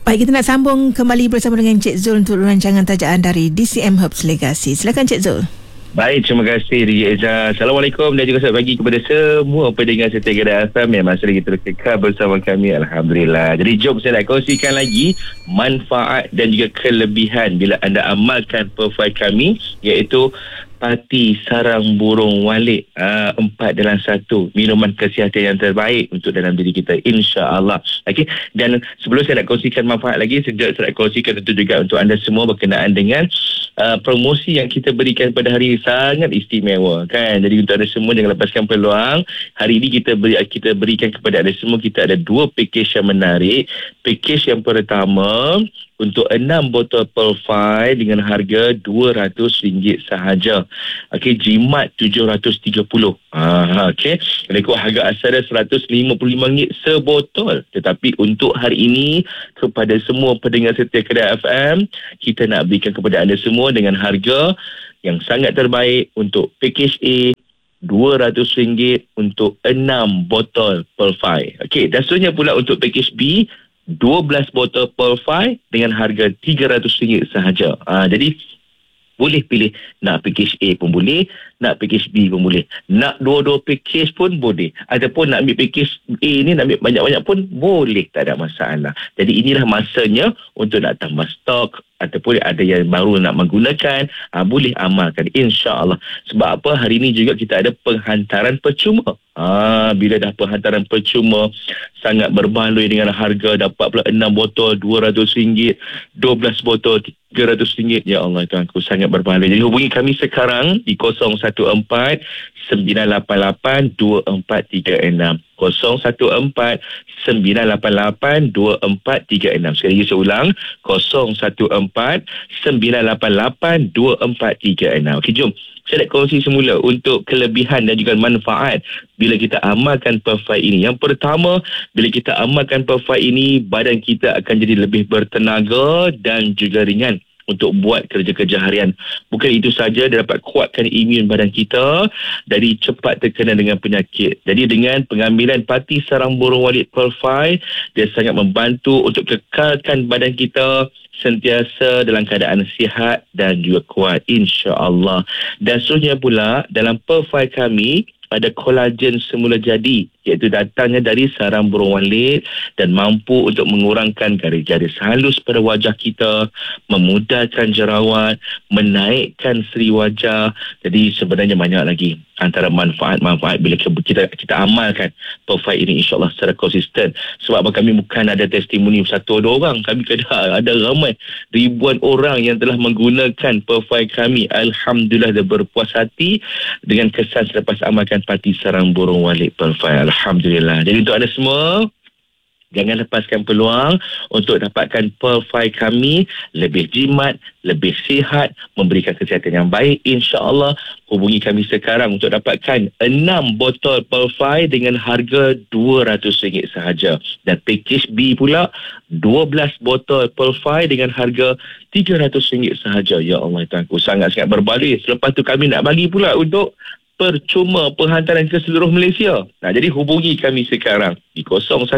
Baik, kita nak sambung kembali bersama dengan Cik Zul untuk rancangan tajaan dari DCM Herbs Legacy. Silakan Cik Zul. Baik, terima kasih DJ Eza. Assalamualaikum dan juga selamat pagi kepada semua pendengar setia Kedah FM yang masih lagi terus kekal bersama kami. Alhamdulillah. Jadi jom saya nak kongsikan lagi manfaat dan juga kelebihan bila anda amalkan profil kami, iaitu Pati Sarang Burung Walik 4 dalam 1 minuman kesihatan yang terbaik untuk dalam diri kita, insya-Allah. Okey, dan sebelum saya nak kongsikan manfaat lagi, saya nak kongsikan tentu juga untuk anda semua berkenaan dengan promosi yang kita berikan pada hari ini sangat istimewa kan. Jadi untuk anda semua jangan lepaskan peluang. Hari ini kita berikan kepada anda semua, kita ada 2 package yang menarik. Package yang pertama untuk 6 botol Pearl dengan harga RM200 sahaja. Okey, jimat RM730. Okey. Rekod harga asalnya RM155 sebotol. Tetapi untuk hari ini kepada semua pendengar setia Kedah FM, kita nak berikan kepada anda semua dengan harga yang sangat terbaik untuk package A, RM200 untuk 6 botol Pearl 5. Okey, dan seterusnya pula untuk package B, 12 botol Pearl 5 dengan harga RM300 sahaja. Jadi boleh pilih, nak package A pun boleh, nak package B pun boleh, nak dua-dua package pun boleh, ataupun nak ambil package A ni nak ambil banyak-banyak pun boleh, tak ada masalah. Jadi inilah masanya untuk nak tambah stok ataupun ada yang baru nak menggunakan, boleh amalkan, insya-Allah. Sebab apa, hari ini juga kita ada penghantaran percuma. Bila dah penghantaran percuma, sangat berbaloi dengan harga, dapat pula 6 botol RM200, 12 botol RM300. Ya Allah Tuhanku, sangat berbaloi. Jadi hubungi kami sekarang di 014 988 2436. 014 988 2436. Sekali lagi saya ulang, 014 988 2436. Okey, jom saya nak kongsi semula untuk kelebihan dan juga manfaat bila kita amalkan perfai ini. Yang pertama, bila kita amalkan perfai ini, badan kita akan jadi lebih bertenaga dan juga ringan untuk buat kerja-kerja harian. Bukan itu saja, dia dapat kuatkan imun badan kita dari cepat terkena dengan penyakit. Jadi dengan pengambilan Pati Sarang Burung Walik Pearl 5, dia sangat membantu untuk kekalkan badan kita sentiasa dalam keadaan sihat dan juga kuat, insya-Allah. Dan seterusnya pula, dalam Pearl 5 kami ada kolagen semula jadi, iaitu datangnya dari sarang burung walit dan mampu untuk mengurangkan garis-garis halus pada wajah kita, memudahkan jerawat, menaikkan seri wajah. Jadi sebenarnya banyak lagi antara manfaat-manfaat bila kita amalkan perfai ini, insya-Allah secara konsisten. Sebab kami bukan ada testimoni satu dua orang, kami ada ramai ribuan orang yang telah menggunakan perfai kami. Alhamdulillah, dia berpuas hati dengan kesan selepas amalkan Pati Sarang Burung Walik perfai. Alhamdulillah. Jadi untuk anda semua, jangan lepaskan peluang untuk dapatkan Pearl 5 kami, lebih jimat, lebih sihat, memberikan kesihatan yang baik, insya-Allah. Hubungi kami sekarang untuk dapatkan 6 botol Pearl 5 dengan harga RM200 sahaja. Dan package B pula, 12 botol Pearl 5 dengan harga RM300 sahaja. Ya Allah Tuhanku, sangat-sangat berbaloi. Selepas tu kami nak bagi pula untuk percuma penghantaran ke seluruh Malaysia. Jadi hubungi kami sekarang di 014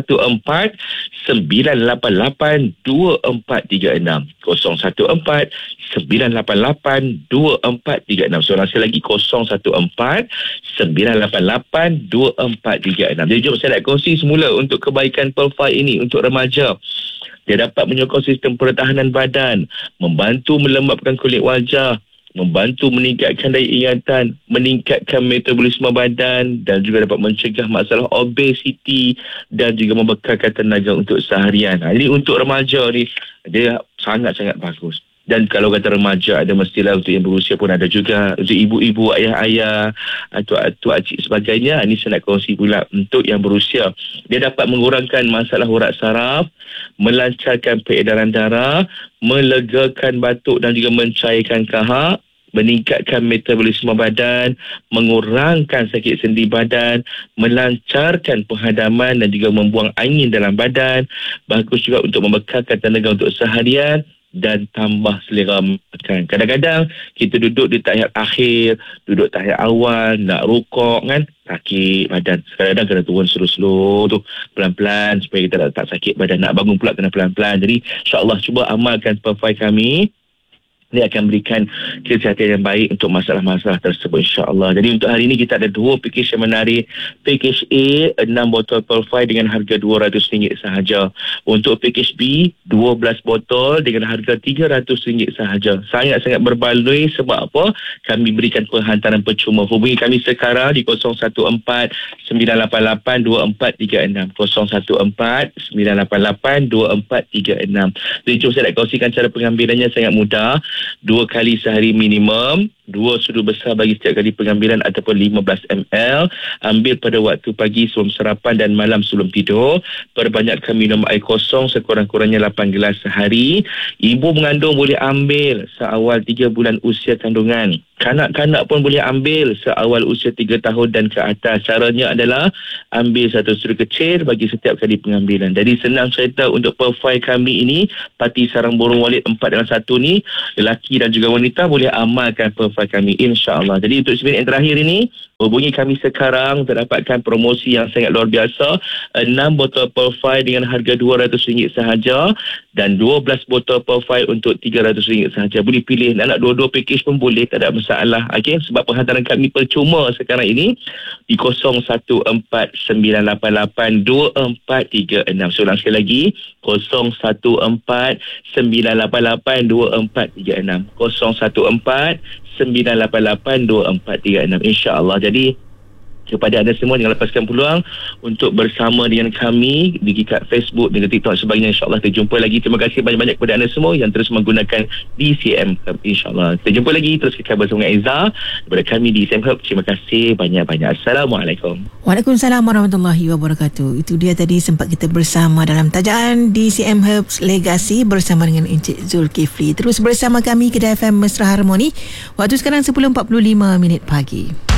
988 2436. 014 988 2436. Seorang sekali lagi, 014 988 2436. Jadi jom saya nak kongsi semula untuk kebaikan Pearl 5 ini untuk remaja. Dia dapat menyokong sistem pertahanan badan, membantu melembapkan kulit wajah, membantu meningkatkan daya ingatan, meningkatkan metabolisme badan dan juga dapat mencegah masalah obesiti dan juga membekalkan tenaga untuk seharian. Ini untuk remaja ni, dia sangat-sangat bagus. Dan kalau kata remaja, ada mestilah untuk yang berusia pun ada juga. Untuk ibu-ibu, ayah-ayah, tua acik sebagainya. Ini saya nak kongsi pula untuk yang berusia. Dia dapat mengurangkan masalah urat saraf, melancarkan peredaran darah, melegakan batuk dan juga mencairkan kahak, meningkatkan metabolisme badan, mengurangkan sakit sendi badan, melancarkan penghadaman dan juga membuang angin dalam badan. Bagus juga untuk membekalkan tenaga untuk seharian, dan tambah selera makan. Kadang-kadang kita duduk di tahiyat akhir, duduk tahiyat awal, nak rukuk kan, sakit badan. Kadang-kadang kena turun slow-slow tu, pelan-pelan supaya kita tak sakit badan. Nak bangun pula kena pelan-pelan. Jadi insyaAllah cuba amalkan perfai kami. Dia akan berikan kesihatan yang baik untuk masalah-masalah tersebut, insyaAllah. Jadi untuk hari ini kita ada 2 package yang menarik. Package A, 6 botol Perfai dengan harga RM200 sahaja. Untuk package B, 12 botol dengan harga RM300 sahaja. Sangat-sangat berbaloi. Sebab apa? Kami berikan penghantaran percuma. Hubungi kami sekarang di 014-988-2436. 014-988-2436. Jadi jom saya nak kongsikan cara pengambilannya sangat mudah. 2 kali sehari minimum, 2 sudu besar bagi setiap kali pengambilan ataupun 15 ml. Ambil pada waktu pagi sebelum sarapan dan malam sebelum tidur. Perbanyakkan minum air kosong sekurang-kurangnya 8 gelas sehari. Ibu mengandung boleh ambil seawal 3 bulan usia kandungan. Kanak-kanak pun boleh ambil seawal usia 3 tahun dan ke atas. Caranya adalah ambil 1 sudu kecil bagi setiap kali pengambilan. Jadi senang cerita untuk Perfai kami ini, parti sarang burung Walid 4 dalam 1 ni, lelaki dan juga wanita boleh amalkan Perfai kami, insyaAllah. Jadi untuk segmen yang terakhir ini, hubungi kami sekarang untuk dapatkan promosi yang sangat luar biasa. 6 botol Perfai dengan harga RM200 sahaja dan 12 botol Perfai untuk RM300 sahaja. Boleh pilih nak dua-dua package pun boleh, tak ada masalah. Okay? Sebab penghantaran kami percuma sekarang ini di 0149882436. Saya ulang sekali lagi, 0149882436. 0149882436, insyaAllah. Jadi kepada anda semua, jangan lepaskan peluang untuk bersama dengan kami di kat Facebook, dengan TikTok sebagainya. InsyaAllah kita jumpa lagi. Terima kasih banyak-banyak kepada anda semua yang terus menggunakan DCM Hub. InsyaAllah kita jumpa lagi. Terus kita bersama dengan Aizah daripada kami di DCM Hub. Terima kasih banyak-banyak. Assalamualaikum. Waalaikumsalam warahmatullahi wabarakatuh. Itu dia tadi sempat kita bersama dalam tajaan DCM Herbs Legacy bersama dengan Encik Zulkifli. Terus bersama kami Kedai FM Mesra Harmoni. Waktu sekarang 10.45 pagi.